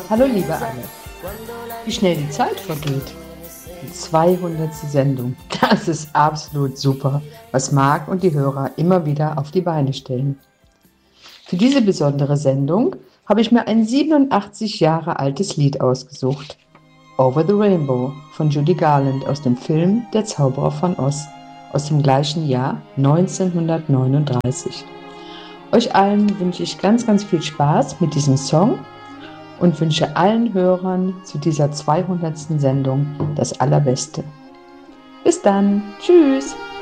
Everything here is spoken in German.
Hallo liebe Anne, wie schnell die Zeit vergeht. Die 200. Sendung, das ist absolut super, was Marc und die Hörer immer wieder auf die Beine stellen. Für diese besondere Sendung habe ich mir ein 87 Jahre altes Lied ausgesucht. Over the Rainbow von Judy Garland aus dem Film Der Zauberer von Oz aus dem gleichen Jahr 1939. Euch allen wünsche ich ganz, ganz viel Spaß mit diesem Song und wünsche allen Hörern zu dieser 200. Sendung das Allerbeste. Bis dann. Tschüss.